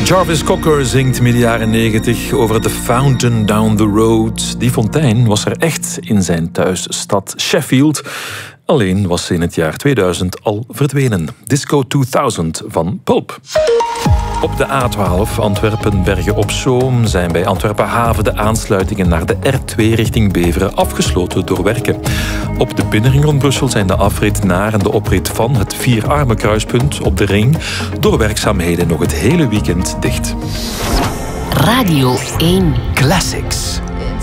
Jarvis Cocker zingt midden jaren 90 over The Fountain Down the Road. Die fontein was er echt in zijn thuisstad Sheffield. Alleen was ze in het jaar 2000 al verdwenen. Disco 2000 van Pulp. Op de A12 Antwerpen-Bergen-op-Zoom zijn bij Antwerpen Haven de aansluitingen naar de R2 richting Beveren afgesloten door werken. Op de binnenring rond Brussel zijn de afrit naar en de oprit van het Vierarmenkruispunt op de ring door werkzaamheden nog het hele weekend dicht. Radio 1 Classics.